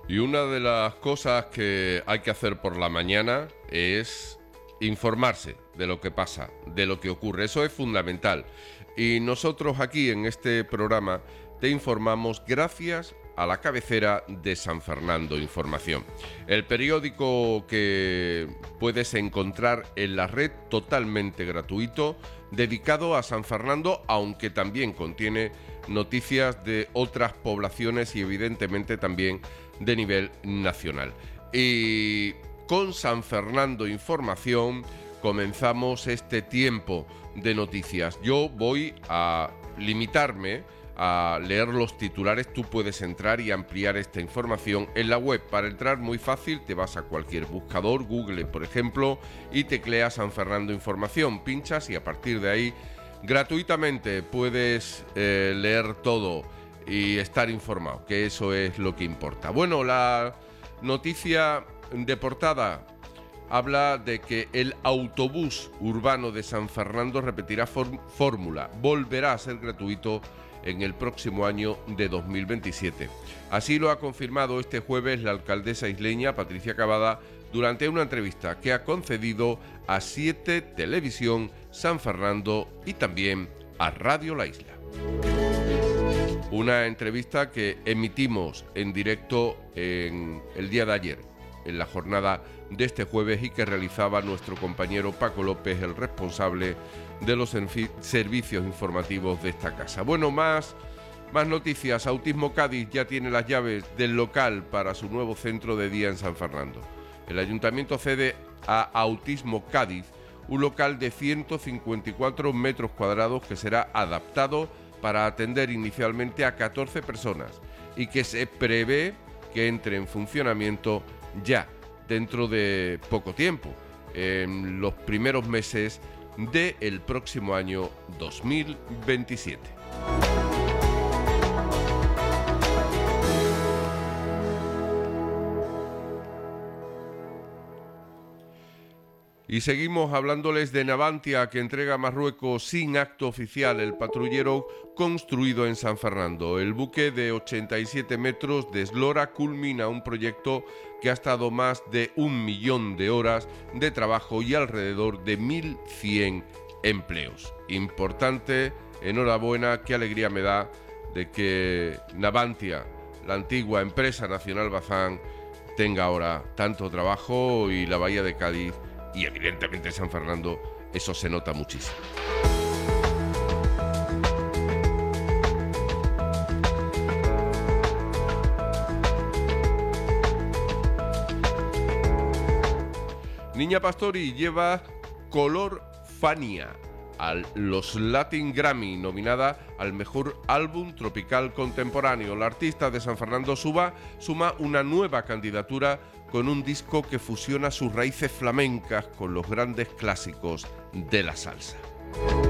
Y una de las cosas que hay que hacer por la mañana es informarse de lo que pasa, de lo que ocurre. Eso es fundamental. Y nosotros aquí en este programa te informamos gracias a la cabecera de San Fernando Información. El periódico que puedes encontrar en la red totalmente gratuito, dedicado a San Fernando, aunque también contiene noticias de otras poblaciones y evidentemente también de nivel nacional. Y con San Fernando Información comenzamos este tiempo de noticias. Yo voy a limitarme a leer los titulares. Tú puedes entrar y ampliar esta información en la web. Para entrar muy fácil, te vas a cualquier buscador, Google por ejemplo, y tecleas San Fernando Información, pinchas y a partir de ahí gratuitamente puedes leer todo y estar informado, que eso es lo que importa. Bueno, la noticia de portada habla de que el autobús urbano de San Fernando repetirá fórmula, volverá a ser gratuito en el próximo año de 2027. Así lo ha confirmado este jueves la alcaldesa isleña Patricia Cavada durante una entrevista que ha concedido a 7 Televisión San Fernando y también a Radio La Isla. Una entrevista que emitimos en directo en el día de ayer, en la jornada de este jueves, y que realizaba nuestro compañero Paco López, el responsable de los servicios informativos de esta casa. Bueno, más noticias. Autismo Cádiz ya tiene las llaves del local para su nuevo centro de día en San Fernando. El ayuntamiento cede a Autismo Cádiz un local de 154 metros cuadrados que será adaptado para atender inicialmente a 14 personas y que se prevé que entre en funcionamiento ya dentro de poco tiempo, en los primeros meses del próximo año 2027. Y seguimos hablándoles de Navantia, que entrega a Marruecos sin acto oficial el patrullero construido en San Fernando. El buque de 87 metros de eslora culmina un proyecto que ha estado más de 1 millón de horas de trabajo y alrededor de 1.100 empleos. Importante, enhorabuena, qué alegría me da de que Navantia, la antigua empresa nacional Bazán, tenga ahora tanto trabajo, y la Bahía de Cádiz y evidentemente San Fernando, eso se nota muchísimo. Niña Pastori lleva Color Fania a los Latin Grammy, nominada al mejor álbum tropical contemporáneo. La artista de San Fernando suma una nueva candidatura con un disco que fusiona sus raíces flamencas con los grandes clásicos de la salsa.